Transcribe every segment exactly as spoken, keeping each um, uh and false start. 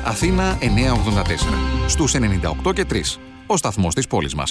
Αθήνα εννιακόσια ογδόντα τέσσερα. Στους ενενήντα οκτώ και τρία. Ο σταθμός της πόλης μας.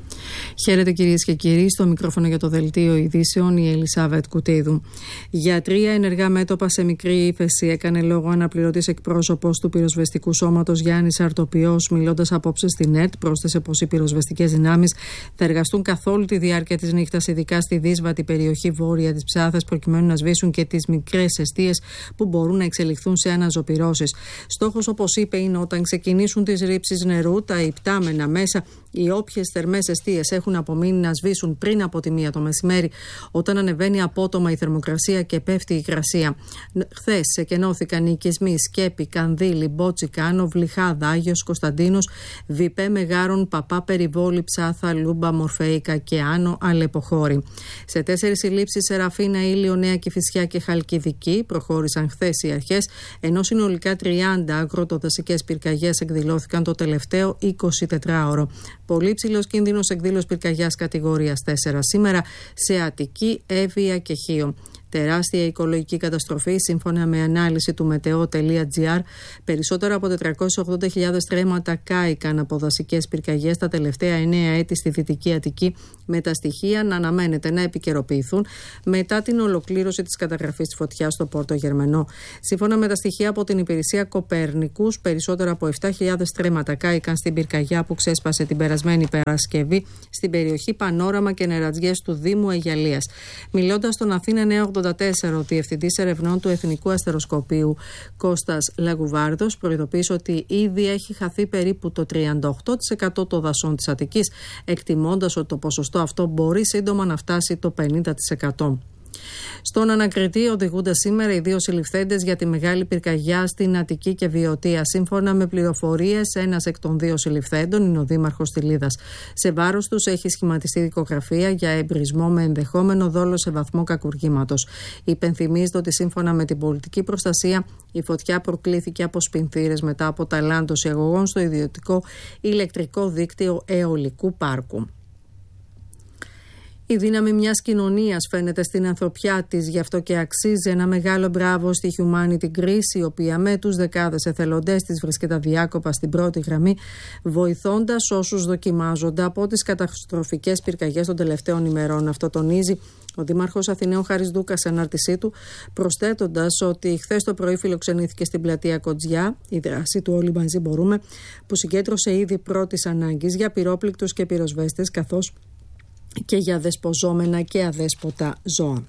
Χαίρετε κυρίες και κύριοι, στο μικρόφωνο για το Δελτίο Ειδήσεων η Ελισάβετ Κουτίδου. Για τρία ενεργά μέτωπα σε μικρή ύφεση έκανε λόγο αναπληρωτής εκπρόσωπος του πυροσβεστικού σώματος Γιάννης Αρτοπιός, μιλώντας απόψε στην ΕΡΤ, πρόσθεσε πως οι πυροσβεστικές δυνάμεις θα εργαστούν καθ' όλη τη διάρκεια της νύχτας, ειδικά στη δύσβατη περιοχή βόρεια της Ψάθας, προκειμένου να σβήσουν και τις μικρές εστίες που μπορούν να εξελιχθούν σε αναζωπυρώσεις. Στόχος, όπως είπε, είναι όταν ξεκινήσουν τις ρήψεις νερού, τα υπτάμενα μέσα, οι όποιες θερμές εστίες έχουν απομείνει να σβήσουν πριν από τη μία το μεσημέρι, όταν ανεβαίνει απότομα η θερμοκρασία και πέφτει η υγρασία. Χθες εκενώθηκαν οι οικισμοί Σκέπη, Κανδύλη, Μπότσικα, Άνω Βλυχάδα, Άγιος Κωνσταντίνος, Βιπέ Μεγάρων, Παπά Περιβόλη, Ψάθα, Λούμπα, Μορφαίικα και Άνω Αλεποχώρη. Σε τέσσερις συλλήψεις Σεραφίνα, Ήλιο, Νέα Κηφισιά και Χαλκιδική προχώρησαν χθες οι αρχές, ενώ συνολικά τριάντα αγροτοδασικές πυρκαγιές εκδηλώθηκαν το τελευταίο εικοσιτετράωρο. Πολύ ψηλός κίνδυνος εκδήλωσης πυρκαγιάς κατηγορίας τέσσερα σήμερα σε Αττική, Εύβοια και Χίο. Τεράστια οικολογική καταστροφή, σύμφωνα με ανάλυση του μετεό.gr, περισσότερα από τετρακόσιες ογδόντα χιλιάδες στρέμματα κάηκαν από δασικές πυρκαγιές τα τελευταία εννέα έτη στη Δυτική Αττική, με τα στοιχεία να αναμένεται να επικαιροποιηθούν μετά την ολοκλήρωση της καταγραφής της φωτιάς στο Πόρτο Γερμενό. Σύμφωνα με τα στοιχεία από την υπηρεσία Κοπέρνικους, περισσότερα από επτά χιλιάδες στρέμματα κάηκαν στην πυρκαγιά που ξέσπασε την περασμένη Παρασκευή στην περιοχή Πανόραμα και Νερατζιές του Δήμου Αιγιαλίας. Μιλώντας στον Αθήνα εννιακόσια ογδόντα τέσσερα, ο Διευθυντής Ερευνών του Εθνικού Αστεροσκοπείου Κώστας Λαγουβάρδος προειδοποίησε ότι ήδη έχει χαθεί περίπου το τριάντα οκτώ τοις εκατό των δασών της Αττικής, εκτιμώντας ότι το ποσοστό αυτό μπορεί σύντομα να φτάσει το πενήντα τοις εκατό. Στον ανακριτή οδηγούνται σήμερα οι δύο συλληφθέντες για τη μεγάλη πυρκαγιά στην Αττική και Βιωτία. Σύμφωνα με πληροφορίες, ένας εκ των δύο συλληφθέντων είναι ο δήμαρχος Τηλίδας. Σε βάρος τους έχει σχηματιστεί δικογραφία για εμπρισμό με ενδεχόμενο δόλο σε βαθμό κακουργήματος. Υπενθυμίζεται ότι σύμφωνα με την πολιτική προστασία, η φωτιά προκλήθηκε από σπινθήρες μετά από ταλάντωση αγωγών στο ιδιωτικό ηλεκτρικό δίκτυο αιωλικού πάρκου. Η δύναμη μιας κοινωνίας φαίνεται στην ανθρωπιά της, γι' αυτό και αξίζει ένα μεγάλο μπράβο στη Humanity Greece, η οποία με τους δεκάδες εθελοντές της βρίσκεται αδιάκοπα στην πρώτη γραμμή, βοηθώντας όσους δοκιμάζονται από τις καταστροφικές πυρκαγιές των τελευταίων ημερών. Αυτό τονίζει ο Δήμαρχος Αθηναίων Χάρης Δούκας σε ανάρτησή του, προσθέτοντας ότι χθες το πρωί φιλοξενήθηκε στην πλατεία Κοτζιά η δράση του Όλοι Μαζί Μπορούμε, που συγκέντρωσε ήδη πρώτης ανάγκης για πυρόπληκτους και πυροσβέστες, καθώς και για δεσποζόμενα και αδέσποτα ζώα.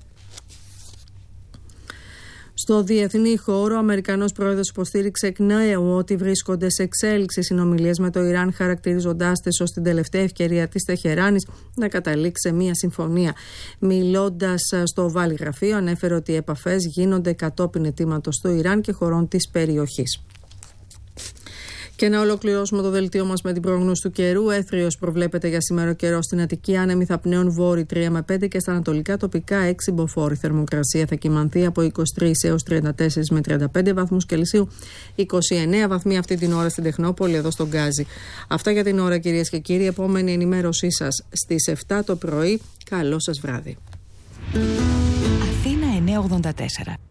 Στο διεθνή χώρο, ο Αμερικανός πρόεδρος υποστήριξε εκ νέου ότι βρίσκονται σε εξέλιξη συνομιλίες με το Ιράν, χαρακτηρίζοντάς τις ως την τελευταία ευκαιρία της Τεχεράνης να καταλήξει σε μια συμφωνία. Μιλώντας στο Οβάλι Γραφείο, ανέφερε ότι οι επαφές γίνονται κατόπιν αιτήματος του Ιράν και χωρών της περιοχής. Και να ολοκληρώσουμε το δελτίο μας με την πρόγνωση του καιρού. Έθριος προβλέπεται για σήμερα ο καιρός στην Αττική. Άνεμοι θα πνέουν βόρειοι τρία με πέντε και στα ανατολικά τοπικά έξι μποφόρ. Η θερμοκρασία θα κυμανθεί από είκοσι τρεις έως τριάντα τέσσερα με τριάντα πέντε βαθμούς Κελσίου. είκοσι εννέα βαθμοί αυτή την ώρα στην Τεχνόπολη, εδώ στον Γκάζι. Αυτά για την ώρα, κυρίες και κύριοι. Επόμενη ενημέρωσή σας στις επτά το πρωί. Καλό σας βράδυ. Αθήνα εννιακόσια ογδόντα τέσσερα.